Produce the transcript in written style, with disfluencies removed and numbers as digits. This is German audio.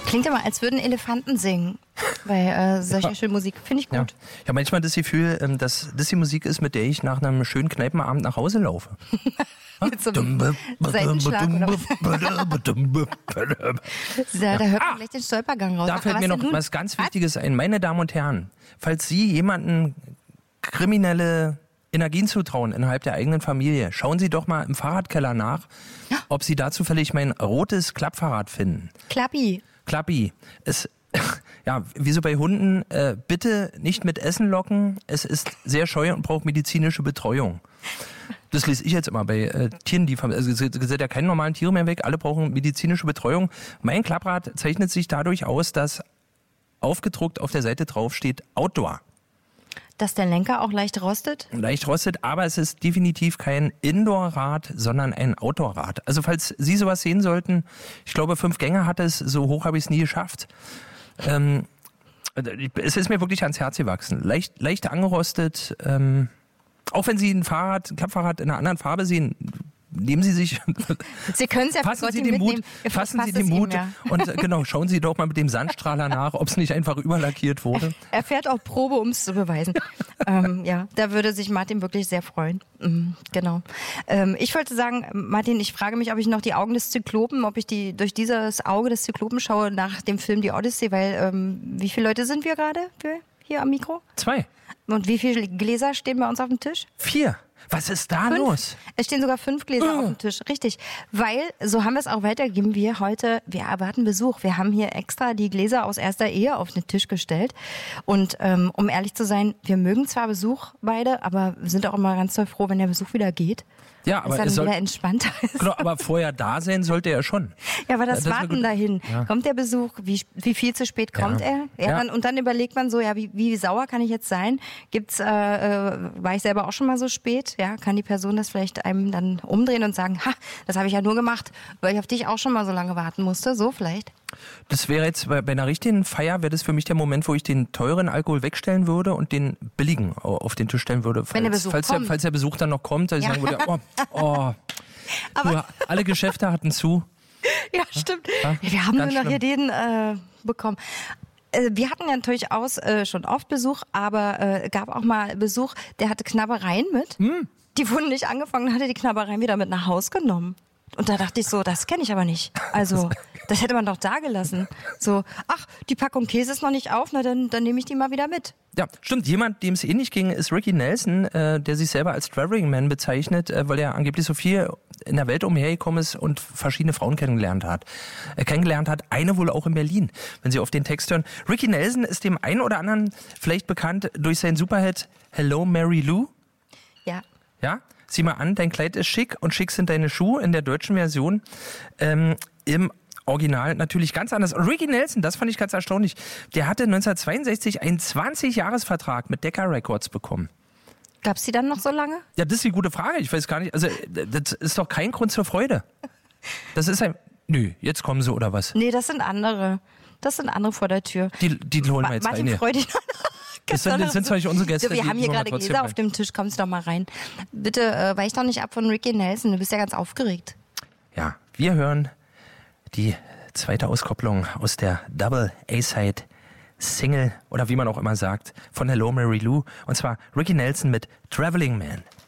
Klingt ja mal, als würden Elefanten singen bei solcher schönen Musik. Finde ich gut. Ich habe manchmal das Gefühl, dass das die Musik ist, mit der ich nach einem schönen Kneipenabend nach Hause laufe. Mit so einem Seitenschlag oder was? Da hört man gleich den Stolpergang raus. Da fällt mir noch was ganz Wichtiges ein. Meine Damen und Herren, falls Sie jemanden kriminelle Energien zutrauen innerhalb der eigenen Familie, schauen Sie doch mal im Fahrradkeller nach, ob Sie da zufällig mein rotes Klappfahrrad finden. Klappi. Es, ja, wie so bei Hunden, bitte nicht mit Essen locken. Es ist sehr scheu und braucht medizinische Betreuung. Das lese ich jetzt immer bei Tieren, also es sind ja keine normalen Tiere mehr weg, alle brauchen medizinische Betreuung. Mein Klapprad zeichnet sich dadurch aus, dass aufgedruckt auf der Seite drauf steht Outdoor. Dass der Lenker auch leicht rostet? Leicht rostet, aber es ist definitiv kein Indoor-Rad, sondern ein Outdoor-Rad. Also falls Sie sowas sehen sollten, ich glaube 5 Gänge hat es, so hoch habe ich es nie geschafft. Es ist mir wirklich ans Herz gewachsen. Leicht angerostet, auch wenn Sie ein Klappfahrrad in einer anderen Farbe sehen, nehmen Sie sich, Sie können es ja fassen Sie den Mut, und genau, schauen Sie doch mal mit dem Sandstrahler nach, ob es nicht einfach überlackiert wurde. Er fährt auch Probe, um es zu beweisen. Da würde sich Martin wirklich sehr freuen. Genau. Ich wollte sagen, Martin, ich frage mich, ob ich noch die Augen des Zyklopen, ob ich durch dieses Auge des Zyklopen schaue nach dem Film Die Odyssee, weil wie viele Leute sind wir gerade hier am Mikro? 2. Und wie viele Gläser stehen bei uns auf dem Tisch? 4. Was ist da 5? los? Es stehen sogar 5 Gläser auf dem Tisch. Richtig. Weil, so haben wir es auch weitergegeben, wir erwarten Besuch. Wir haben hier extra die Gläser aus erster Ehe auf den Tisch gestellt. Und um ehrlich zu sein, wir mögen zwar Besuch beide, aber wir sind auch immer ganz doll froh, wenn der Besuch wieder geht. Ja, aber es dann wieder entspannter ist. Genau, aber vorher da sein sollte er schon. Ja, aber das Warten dahin. Ja. Kommt der Besuch? Wie viel zu spät kommt er? Ja. Und dann überlegt man so, wie sauer kann ich jetzt sein? War ich selber auch schon mal so spät? Ja, kann die Person das vielleicht einem dann umdrehen und sagen, das habe ich ja nur gemacht, weil ich auf dich auch schon mal so lange warten musste. So vielleicht. Das wäre jetzt bei einer richtigen Feier, wäre das für mich der Moment, wo ich den teuren Alkohol wegstellen würde und den billigen auf den Tisch stellen würde. Falls der Besuch dann noch kommt, dass ich sagen würde, aber alle Geschäfte hatten zu. Ja, stimmt. Ja, wir haben nur noch hier den bekommen. Wir hatten ja natürlich schon oft Besuch, aber gab auch mal Besuch, der hatte Knabbereien mit. Die wurden nicht angefangen, hatte die Knabbereien wieder mit nach Haus genommen. Und da dachte ich so, das kenne ich aber nicht. Also, das hätte man doch da gelassen. So, die Packung Käse ist noch nicht auf, na dann nehme ich die mal wieder mit. Ja, stimmt. Jemand, dem es ähnlich ging, ist Ricky Nelson, der sich selber als Traveling Man bezeichnet, weil er angeblich so viel in der Welt umhergekommen ist und verschiedene Frauen kennengelernt hat. Eine wohl auch in Berlin, wenn Sie auf den Text hören. Ricky Nelson ist dem einen oder anderen vielleicht bekannt durch seinen Superhit Hello Mary Lou. Ja. Ja? Sieh mal an, dein Kleid ist schick und schick sind deine Schuhe in der deutschen Version. Im Original natürlich ganz anders. Und Ricky Nelson, das fand ich ganz erstaunlich, der hatte 1962 einen 20-Jahres-Vertrag mit Decca Records bekommen. Gab's die dann noch so lange? Ja, das ist die gute Frage. Ich weiß gar nicht. Also, das ist doch kein Grund zur Freude. Das ist Nö, jetzt kommen sie oder was? Nee, das sind andere. Das sind andere vor der Tür. Die holen wir jetzt rein. Martin, freu dich. Das sind zwar nicht unsere Gäste. So, wir haben hier gerade Gläser auf dem Tisch, kommst doch mal rein. Bitte weich doch nicht ab von Ricky Nelson, du bist ja ganz aufgeregt. Ja, wir hören die zweite Auskopplung aus der Double A-Side Single, oder wie man auch immer sagt, von Hello Mary Lou, und zwar Ricky Nelson mit Traveling Man.